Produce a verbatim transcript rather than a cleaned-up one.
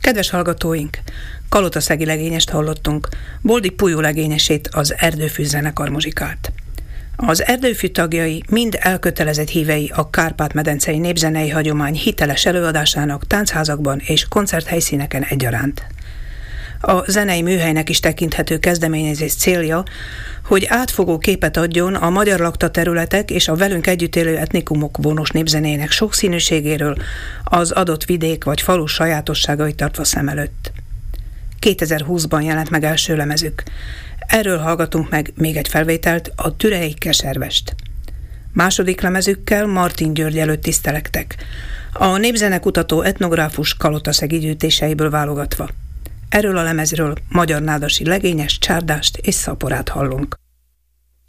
Kedves hallgatóink, kalotaszegi legényest hallottunk, Boldi Pujó legényesét, az Erdőfű zenekar muzsikált. Az Erdőfű tagjai mind elkötelezett hívei a Kárpát-medencei népzenei hagyomány hiteles előadásának táncházakban és koncerthelyszíneken egyaránt. A zenei műhelynek is tekinthető kezdeményezés célja, hogy átfogó képet adjon a magyar lakta területek és a velünk együtt élő etnikumok vonos népzenének sokszínűségéről, az adott vidék vagy falu sajátosságait tartva szem előtt. kétezer-húszban jelent meg első lemezük. Erről hallgatunk meg még egy felvételt, a Türei Keservest. Második lemezükkel Martin György előtt tisztelektek, a népzenekutató etnográfus kalotaszegi gyűjtéseiből válogatva. Erről a lemezről magyar nádasi legényes, csárdást és szaporát hallunk.